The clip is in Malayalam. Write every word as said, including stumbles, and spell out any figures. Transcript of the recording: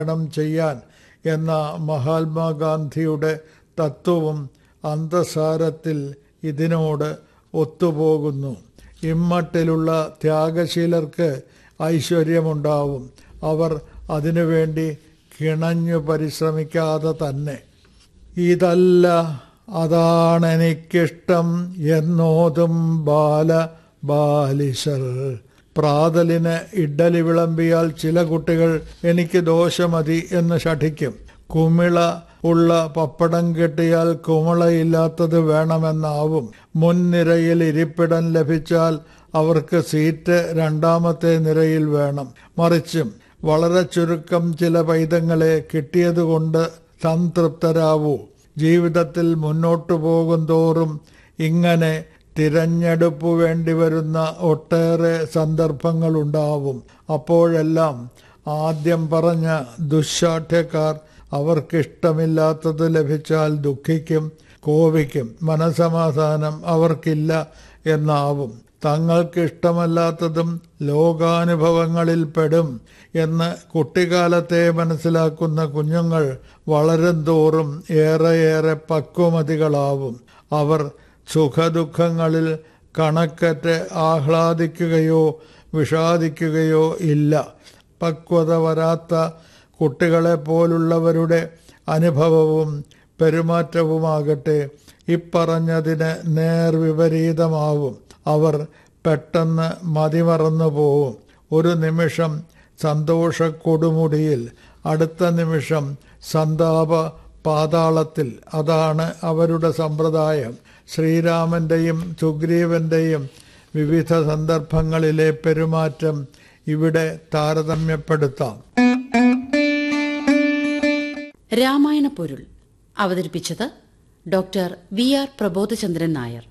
ചെയ്യാൻ എന്ന മഹാത്മാഗാന്ധിയുടെ തത്വവും അന്തസാരത്തിൽ ഇതിനോട് ഒത്തുപോകുന്നു. ഇമ്മട്ടിലുള്ള ത്യാഗശീലർക്ക് ഐശ്വര്യമുണ്ടാവും. അവർ അതിനുവേണ്ടി കിണഞ്ഞു പരിശ്രമിക്കാതെ തന്നെ. ഇതല്ല അതാണെനിക്കിഷ്ടം എന്നോതും ബാല ബാലിശർ. പ്രാതലിന് ഇഡ്ഡലി വിളമ്പിയാൽ ചില കുട്ടികൾ എനിക്ക് ദോശമതി എന്ന് ശഠിക്കും. കുമിള ഉള്ള പപ്പടം കിട്ടിയാൽ കുമിളയില്ലാത്തത് വേണമെന്നാവും. മുൻനിരയിൽ ഇരിപ്പിടം ലഭിച്ചാൽ അവർക്ക് സീറ്റ് രണ്ടാമത്തെ നിരയിൽ വേണം. മറിച്ചും വളരെ ചുരുക്കം ചില പൈതങ്ങളെ കിട്ടിയതുകൊണ്ട് സംതൃപ്തരാവൂ. ജീവിതത്തിൽ മുന്നോട്ടു പോകും തോറും ഇങ്ങനെ തിരഞ്ഞെടുപ്പു വേണ്ടി വരുന്ന ഒട്ടേറെ സന്ദർഭങ്ങളുണ്ടാവും. അപ്പോഴെല്ലാം ആദ്യം പറഞ്ഞ ദുശ്ശാഠ്യക്കാർ അവർക്കിഷ്ടമില്ലാത്തത് ലഭിച്ചാൽ ദുഃഖിക്കും, കോപിക്കും. മനസമാധാനം അവർക്കില്ല എന്നാവും. തങ്ങൾക്കിഷ്ടമല്ലാത്തതും ലോകാനുഭവങ്ങളിൽ പെടും എന്ന് കുട്ടിക്കാലത്തെ മനസ്സിലാക്കുന്ന കുഞ്ഞുങ്ങൾ വളരും തോറും ഏറെയേറെ പക്വമതികളാവും. അവർ സുഖദുഃഖങ്ങളിൽ കണക്കറ്റ് ആഹ്ലാദിക്കുകയോ വിഷാദിക്കുകയോ ഇല്ല. പക്വത വരാത്ത കുട്ടികളെപ്പോലുള്ളവരുടെ അനുഭവവും പെരുമാറ്റവുമാകട്ടെ ഇപ്പറഞ്ഞതിന് നേർവിപരീതമാവും. അവർ പെട്ടെന്ന് മതിമറന്നു പോവും. ഒരു നിമിഷം സന്തോഷക്കൊടുമുടിയിൽ, അടുത്ത നിമിഷം സന്താപ പാതാളത്തിൽ. അതാണ് അവരുടെ സമ്പ്രദായം. ശ്രീരാമന്റെയും സുഗ്രീവന്റെയും വിവിധ സന്ദർഭങ്ങളിലെ പെരുമാറ്റം ഇവിടെ താരതമ്യപ്പെടുത്താം. രാമായണ പൊരുൾ അവതരിപ്പിച്ചത് doctor V R Prabodhachandran Nair.